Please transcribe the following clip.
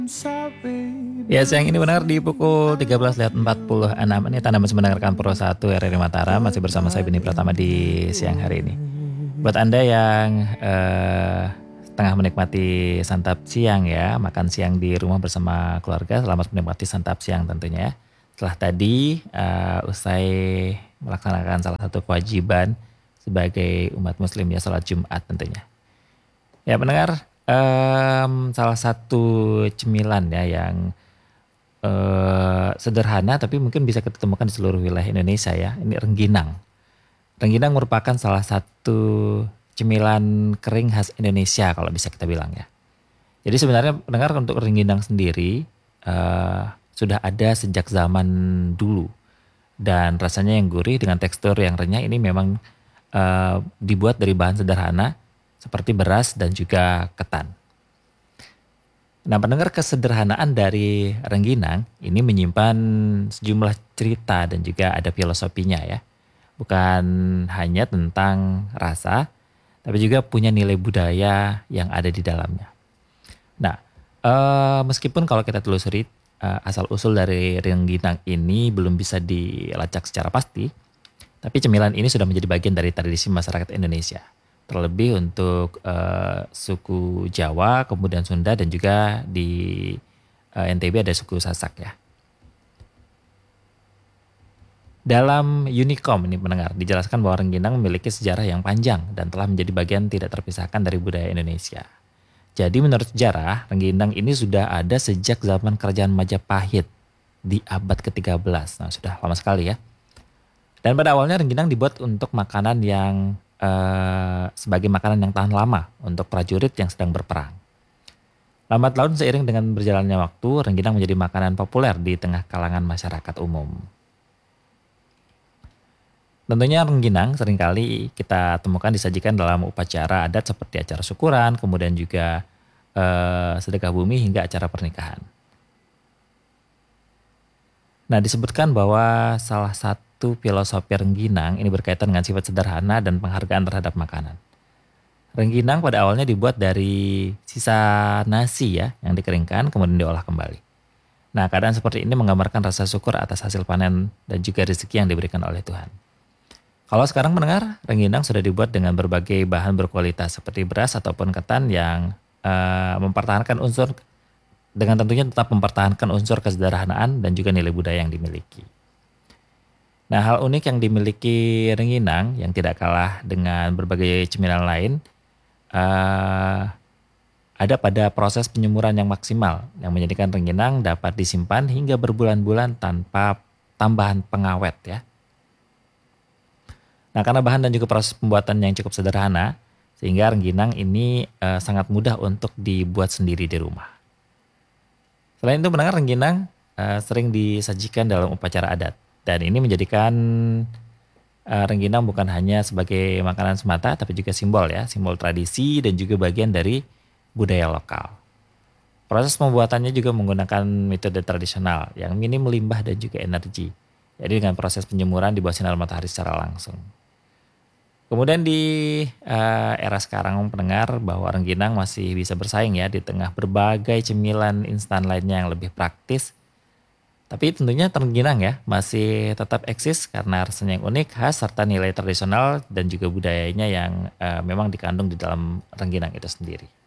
Ya, siang ini benar di pukul 13.46 menit Anda masih mendengarkan Pro 1 RRI Mataram. Masih bersama saya Beni Pratama di siang hari ini. Buat Anda yang tengah menikmati santap siang ya, makan siang di rumah bersama keluarga, selamat menikmati santap siang tentunya. Setelah tadi usai melaksanakan salah satu kewajiban sebagai umat muslim ya, sholat Jumat tentunya. Ya pendengar, salah satu cemilan ya yang sederhana tapi mungkin bisa kita temukan di seluruh wilayah Indonesia ya. Ini rengginang. Rengginang merupakan salah satu cemilan kering khas Indonesia kalau bisa kita bilang ya. Jadi sebenarnya pendengar, untuk rengginang sendiri sudah ada sejak zaman dulu. Dan rasanya yang gurih dengan tekstur yang renyah ini memang dibuat dari bahan sederhana seperti beras dan juga ketan. Nah, pendengar, kesederhanaan dari rengginang ini menyimpan sejumlah cerita dan juga ada filosofinya ya. Bukan hanya tentang rasa, tapi juga punya nilai budaya yang ada di dalamnya. Nah, meskipun kalau kita telusuri asal-usul dari rengginang ini belum bisa dilacak secara pasti, tapi cemilan ini sudah menjadi bagian dari tradisi masyarakat Indonesia. Terlebih untuk suku Jawa, kemudian Sunda, dan juga di NTB ada suku Sasak ya. Dalam Unicom ini pendengar, dijelaskan bahwa rengginang memiliki sejarah yang panjang dan telah menjadi bagian tidak terpisahkan dari budaya Indonesia. Jadi menurut sejarah, rengginang ini sudah ada sejak zaman kerajaan Majapahit di abad ke-13. Nah, sudah lama sekali ya. Dan pada awalnya rengginang dibuat untuk makanan yang sebagai makanan yang tahan lama untuk prajurit yang sedang berperang. Lambat laun seiring dengan berjalannya waktu, rengginang menjadi makanan populer di tengah kalangan masyarakat umum. Tentunya rengginang seringkali kita temukan disajikan dalam upacara adat seperti acara syukuran, kemudian juga sedekah bumi hingga acara pernikahan. Nah, disebutkan bahwa salah satu filosofi rengginang ini berkaitan dengan sifat sederhana dan penghargaan terhadap makanan. Rengginang pada awalnya dibuat dari sisa nasi ya yang dikeringkan kemudian diolah kembali. Nah, keadaan seperti ini menggambarkan rasa syukur atas hasil panen dan juga rezeki yang diberikan oleh Tuhan. Kalau sekarang mendengar, rengginang sudah dibuat dengan berbagai bahan berkualitas seperti beras ataupun ketan yang mempertahankan unsur, dengan tentunya tetap mempertahankan unsur kesederhanaan dan juga nilai budaya yang dimiliki. Nah, hal unik yang dimiliki rengginang yang tidak kalah dengan berbagai cemilan lain ada pada proses penyemuran yang maksimal yang menjadikan rengginang dapat disimpan hingga berbulan-bulan tanpa tambahan pengawet ya. Nah, karena bahan dan juga proses pembuatan yang cukup sederhana, sehingga rengginang ini sangat mudah untuk dibuat sendiri di rumah. Selain itu, mendengar rengginang sering disajikan dalam upacara adat. Dan ini menjadikan rengginang bukan hanya sebagai makanan semata, tapi juga simbol ya, simbol tradisi dan juga bagian dari budaya lokal. Proses pembuatannya juga menggunakan metode tradisional yang minim limbah dan juga energi. Jadi dengan proses penjemuran di bawah sinar matahari secara langsung. Kemudian di era sekarang pendengar, bahwa rengginang masih bisa bersaing ya di tengah berbagai cemilan instan lainnya yang lebih praktis. Tapi tentunya rengginang ya masih tetap eksis karena rasanya yang unik, khas, serta nilai tradisional dan juga budayanya yang memang dikandung di dalam rengginang itu sendiri.